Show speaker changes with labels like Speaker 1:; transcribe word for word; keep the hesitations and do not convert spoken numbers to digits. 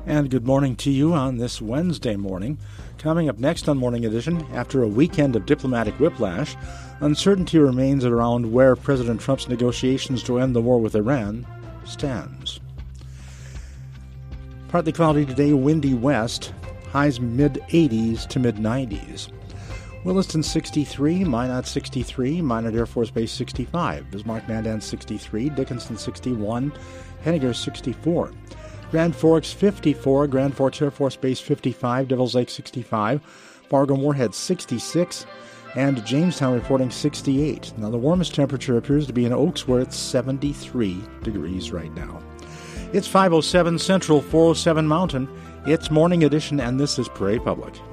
Speaker 1: And good morning to you on this Wednesday morning. Coming up next on Morning Edition, after a weekend of diplomatic whiplash, uncertainty remains around where President Trump's negotiations to end the war with Iran stands. Partly cloudy today, windy west, highs mid-eighties to mid-nineties. Williston sixty-three, Minot sixty-three, Minot Air Force Base sixty-five, Bismarck Mandan sixty-three, Dickinson sixty-one, Henniger sixty-four. Grand Forks fifty-four, Grand Forks Air Force Base fifty-five, Devils Lake sixty-five, Fargo Moorhead sixty-six, and Jamestown reporting sixty-eight. Now the warmest temperature appears to be in Oaks, where it's seventy-three degrees right now. It's five oh seven Central, four oh seven Mountain. It's Morning Edition, and this is Prairie Public.